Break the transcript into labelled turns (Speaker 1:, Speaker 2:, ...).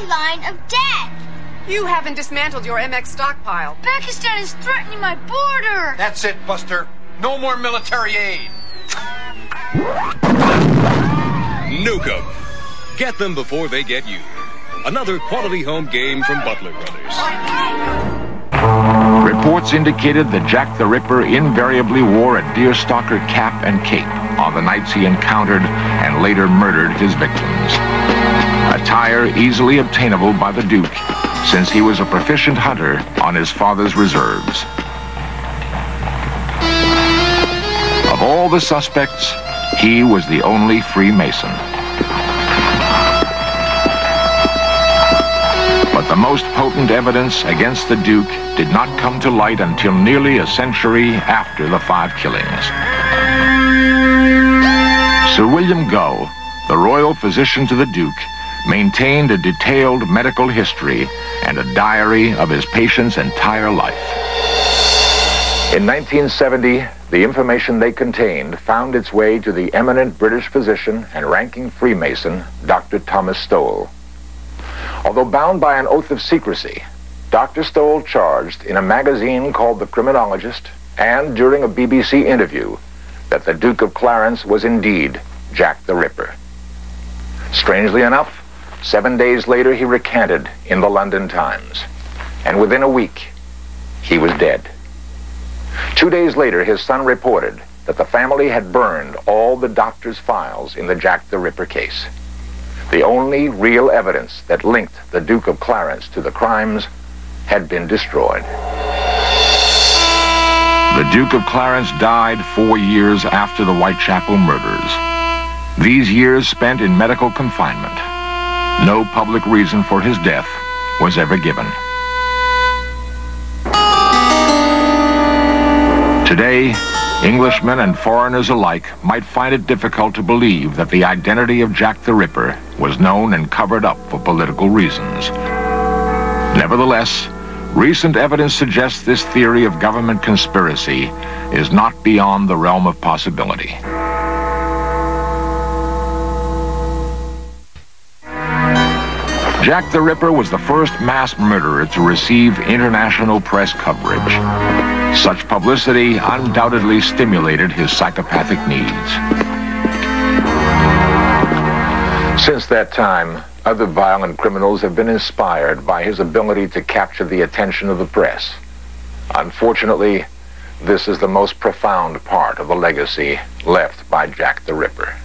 Speaker 1: line of death.
Speaker 2: You haven't dismantled your MX stockpile.
Speaker 1: Pakistan is threatening my border.
Speaker 3: That's it, Buster. No more military aid.
Speaker 4: Nuke 'em. Get them before they get you. Another quality home game from Butler Brothers.
Speaker 5: Reports indicated that Jack the Ripper invariably wore a deerstalker cap and cape on the nights he encountered and later murdered his victims. Attire easily obtainable by the Duke, since he was a proficient hunter on his father's reserves. Of all the suspects, he was the only Freemason. But the most potent evidence against the Duke did not come to light until nearly a century after the 5 killings. Sir William Gough, the royal physician to the Duke, maintained a detailed medical history and a diary of his patient's entire life. In 1970, the information they contained found its way to the eminent British physician and ranking Freemason, Dr. Thomas Stowell. Although bound by an oath of secrecy, Dr. Stowell charged in a magazine called The Criminologist and during a BBC interview that the Duke of Clarence was indeed Jack the Ripper. Strangely enough, 7 days later he recanted in the London Times, and within a week, he was dead. 2 days later, his son reported that the family had burned all the doctor's files in the Jack the Ripper case. The only real evidence that linked the Duke of Clarence to the crimes had been destroyed. The Duke of Clarence died 4 years after the Whitechapel murders. These years spent in medical confinement. No public reason for his death was ever given. Today, Englishmen and foreigners alike might find it difficult to believe that the identity of Jack the Ripper was known and covered up for political reasons. Nevertheless, recent evidence suggests this theory of government conspiracy is not beyond the realm of possibility. Jack the Ripper was the first mass murderer to receive international press coverage. Such publicity undoubtedly stimulated his psychopathic needs. Since that time, other violent criminals have been inspired by his ability to capture the attention of the press. Unfortunately, this is the most profound part of the legacy left by Jack the Ripper.